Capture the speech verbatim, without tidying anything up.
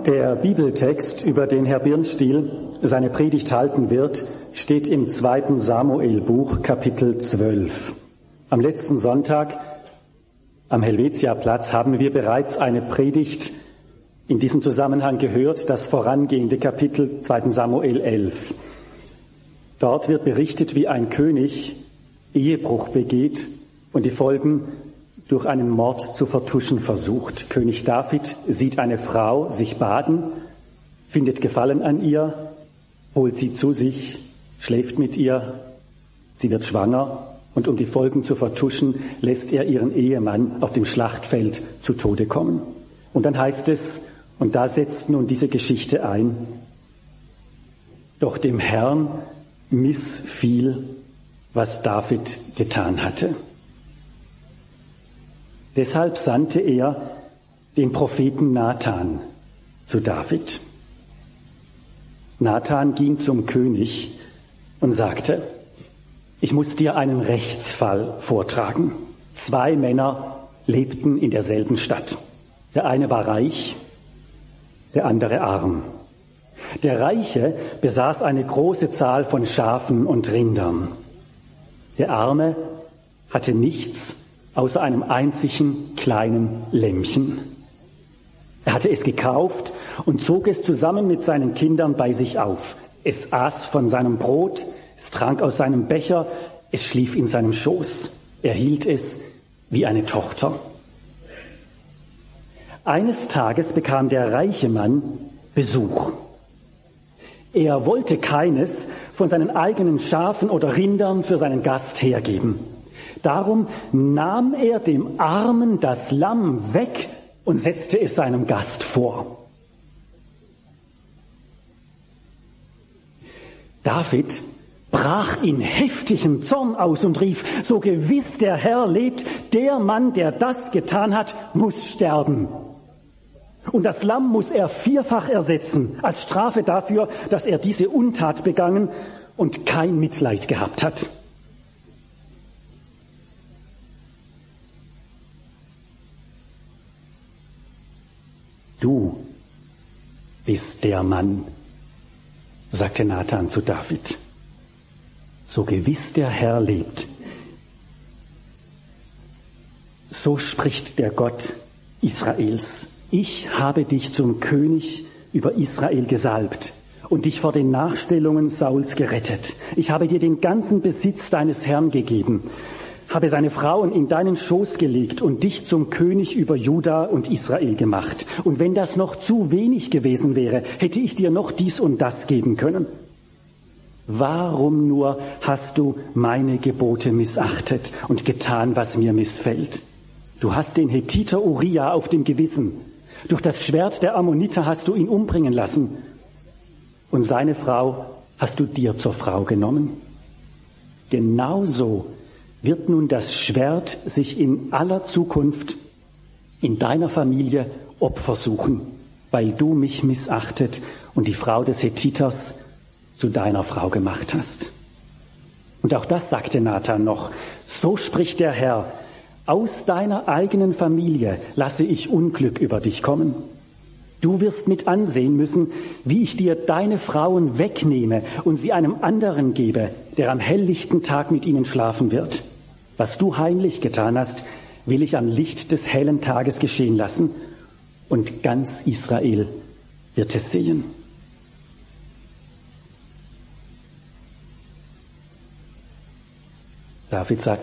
Der Bibeltext, über den Herr Birnstiel seine Predigt halten wird, steht im zweiten Samuelbuch, Kapitel zwölf. Am letzten Sonntag am Helvetiaplatz haben wir bereits eine Predigt in diesem Zusammenhang gehört, das vorangehende Kapitel zweiten Samuel elf. Dort wird berichtet, wie ein König Ehebruch begeht und die Folgen durch einen Mord zu vertuschen versucht. König David sieht eine Frau sich baden, findet Gefallen an ihr, holt sie zu sich, schläft mit ihr, sie wird schwanger und um die Folgen zu vertuschen, lässt er ihren Ehemann auf dem Schlachtfeld zu Tode kommen. Und dann heißt es, und da setzt nun diese Geschichte ein, doch dem Herrn missfiel, was David getan hatte. Deshalb sandte er den Propheten Nathan zu David. Nathan ging zum König und sagte, ich muss dir einen Rechtsfall vortragen. Zwei Männer lebten in derselben Stadt. Der eine war reich, der andere arm. Der Reiche besaß eine große Zahl von Schafen und Rindern. Der Arme hatte nichts außer einem einzigen kleinen Lämmchen. Er hatte es gekauft und zog es zusammen mit seinen Kindern bei sich auf. Es aß von seinem Brot, es trank aus seinem Becher, es schlief in seinem Schoß. Er hielt es wie eine Tochter. Eines Tages bekam der reiche Mann Besuch. Er wollte keines von seinen eigenen Schafen oder Rindern für seinen Gast hergeben. Darum nahm er dem Armen das Lamm weg und setzte es seinem Gast vor. David brach in heftigem Zorn aus und rief, so gewiss der Herr lebt, der Mann, der das getan hat, muss sterben. Und das Lamm muss er vierfach ersetzen, als Strafe dafür, dass er diese Untat begangen und kein Mitleid gehabt hat. Du bist der Mann, sagte Nathan zu David. So gewiss der Herr lebt. So spricht der Gott Israels. Ich habe dich zum König über Israel gesalbt und dich vor den Nachstellungen Sauls gerettet. Ich habe dir den ganzen Besitz deines Herrn gegeben, habe seine Frauen in deinen Schoß gelegt und dich zum König über Juda und Israel gemacht. Und wenn das noch zu wenig gewesen wäre, hätte ich dir noch dies und das geben können. Warum nur hast du meine Gebote missachtet und getan, was mir missfällt? Du hast den Hethiter Uriah auf dem Gewissen. Durch das Schwert der Ammoniter hast du ihn umbringen lassen. Und seine Frau hast du dir zur Frau genommen. Genauso wird nun das Schwert sich in aller Zukunft in deiner Familie Opfer suchen, weil du mich missachtet und die Frau des Hethiters zu deiner Frau gemacht hast. Und auch das sagte Nathan noch, so spricht der Herr, aus deiner eigenen Familie lasse ich Unglück über dich kommen. Du wirst mit ansehen müssen, wie ich dir deine Frauen wegnehme und sie einem anderen gebe, der am helllichten Tag mit ihnen schlafen wird. Was du heimlich getan hast, will ich am Licht des hellen Tages geschehen lassen, und ganz Israel wird es sehen. David sagt,